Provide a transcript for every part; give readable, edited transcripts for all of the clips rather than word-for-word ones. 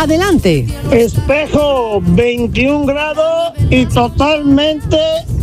Adelante. Espejo, 21 grados y totalmente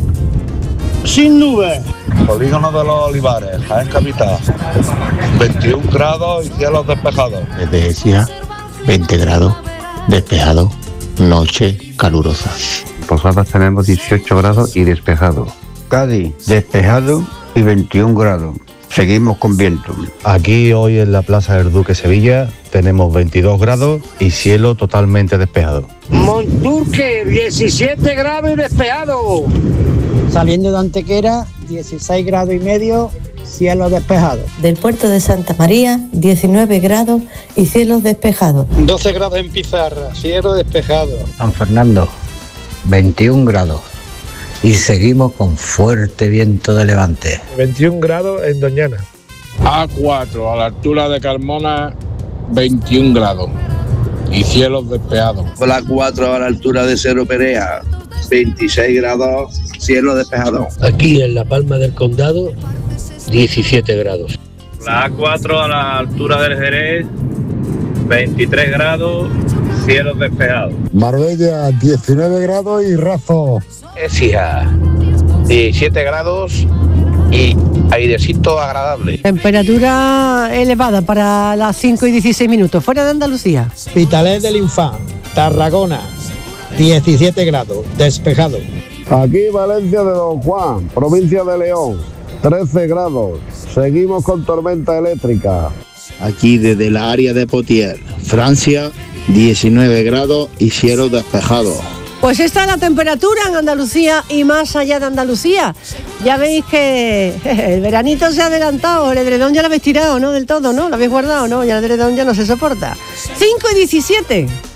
sin nubes. Polígono de los Olivares, Jaén Capital, 21 grados y cielos despejados. Desde Écija, 20 grados, despejado, noche calurosa. Posadas tenemos 18 grados y despejado. Cádiz, despejado y 21 grados. Seguimos con viento. Aquí hoy en la Plaza del Duque Sevilla tenemos 22 grados y cielo totalmente despejado. Monturque, 17 grados y despejado. Saliendo de Antequera, 16 grados y medio, cielo despejado. Del puerto de Santa María, 19 grados y cielos despejados. 12 grados en Pizarra, cielo despejado. San Fernando, 21 grados y seguimos con fuerte viento de levante. 21 grados en Doñana. A4, a la altura de Carmona, 21 grados y cielos despejados. La 4 a la altura de Cerro Perea, 26 grados, cielo despejado. Aquí en La Palma del Condado, 17 grados. La A4 a la altura del Jerez, 23 grados, cielos despejados. Marbella, 19 grados y razo. Écija, 17 grados y airecito agradable. Temperatura elevada para las 5 y 16 minutos. Fuera de Andalucía. Hospitalet del Infant, Tarragona, 17 grados, despejado. Aquí Valencia de Don Juan, provincia de León, 13 grados. Seguimos con tormenta eléctrica. Aquí desde la área de Poitiers, Francia, 19 grados y cielo despejado. Pues esta es la temperatura en Andalucía y más allá de Andalucía. Ya veis que el veranito se ha adelantado, el edredón ya lo habéis tirado, ¿no? Del todo, ¿no? Lo habéis guardado, ¿no? Ya el edredón ya no se soporta. 5 y 17.